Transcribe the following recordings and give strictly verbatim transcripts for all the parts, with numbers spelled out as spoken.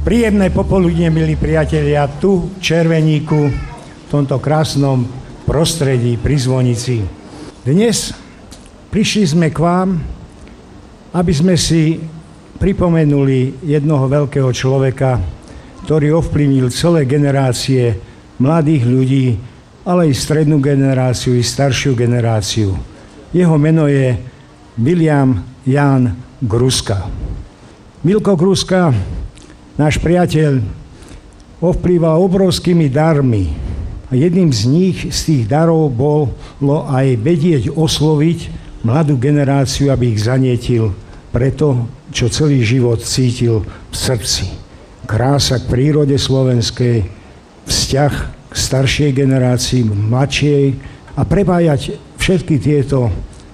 Príjemné popoludne, milí priatelia, tu v Červeníku, v tomto krásnom prostredí pri Zvonici. Dnes prišli sme k vám, aby sme si pripomenuli jednoho veľkého človeka, ktorý ovplyvnil celé generácie mladých ľudí, ale i strednú generáciu, i staršiu generáciu. Jeho meno je William Jan Gruska. Milko Gruska, náš priateľ, ovplyval obrovskými darmi. A jedným z nich, z tých darov, bolo aj vedieť osloviť mladú generáciu, aby ich zanietil pre to, čo celý život cítil v srdci. Krása k prírode slovenskej, vzťah k staršej generácii, mladšej a prepájať všetky tieto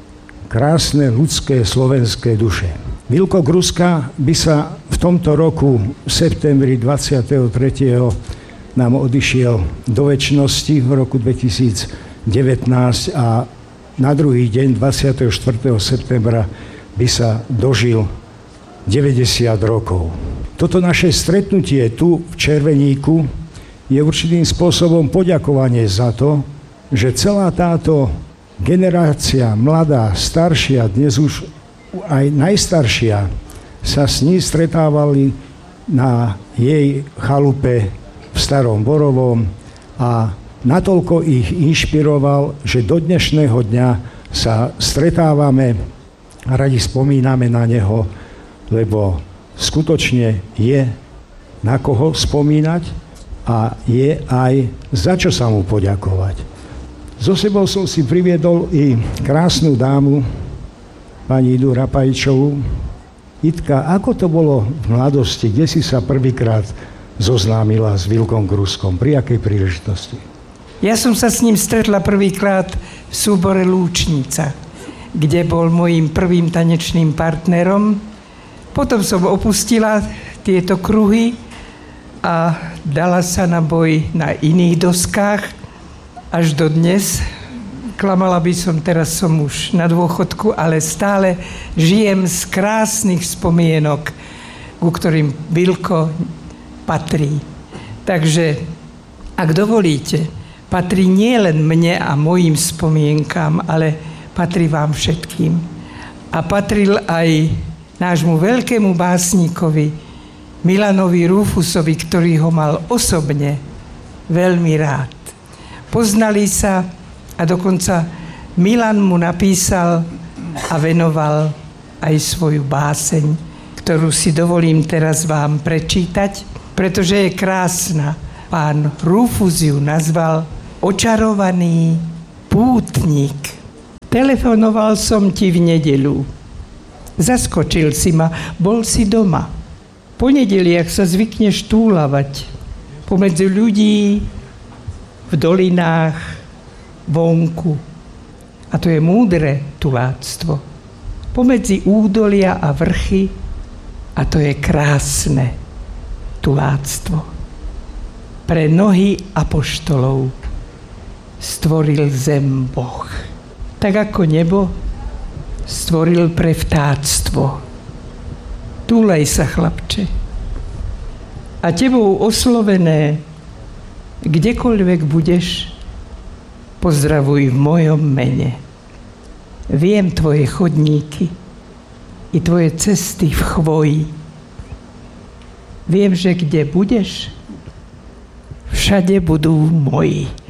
krásne ľudské slovenské duše. Milko Gruska by sa v tomto roku, v septembri dvadsiateho tretieho nám odišiel do večnosti v roku dvetisícdevätnásť a na druhý deň, dvadsiateho štvrtého septembra, by sa dožil deväťdesiat rokov. Toto naše stretnutie tu v Červeníku je určitým spôsobom poďakovanie za to, že celá táto generácia, mladá, staršia, dnes už aj najstaršia, sa s ní stretávali na jej chalupe v Starom Borovom a natoľko ich inšpiroval, že do dnešného dňa sa stretávame a radi spomíname na neho, lebo skutočne je na koho spomínať a je aj za čo sa mu poďakovať. So sebou som si priviedol i krásnu dámu, pani Idu Rapajčovú. Itka, ako to bolo v mladosti? Kde si sa prvýkrát zoznámila s Vilkom Gruskom? Pri akej príležitosti? Ja som sa s ním stretla prvýkrát v súbore Lúčnica, kde bol môjim prvým tanečným partnerom. Potom som opustila tieto kruhy a dala sa na boj na iných doskách až do dnes. Klamala by som, teraz som už na dôchodku, ale stále žijem z krásnych spomienok, ku ktorým Vilko patrí. Takže, ak dovolíte, patrí nie len mne a mojim spomienkam, ale patrí vám všetkým. A patril aj nášmu veľkému básnikovi Milanovi Rufusovi, ktorý ho mal osobne veľmi rád. Poznali sa a dokonca Milan mu napísal a venoval aj svoju báseň, ktorú si dovolím teraz vám prečítať, pretože je krásna. Pán Rufus ju nazval Očarovaný pútnik. Telefonoval som ti v nedeľu. Zaskočil si ma, bol si doma. Po nedeliach sa zvykneš túlavať pomedzi ľudí, v dolinách, vonku. A to je múdre tuláctvo. Pomedzi údolia a vrchy, a to je krásne tuláctvo. Pre nohy apoštolov stvoril zem Boh. Tak ako nebo stvoril pre vtáctvo. Túlej sa, chlapče. A tebou oslovené, kdekoľvek budeš, pozdravuj v mojom mene. Viem tvoje chodníky i tvoje cesty v chvoji. Viem, že kde budeš, všade budú moji.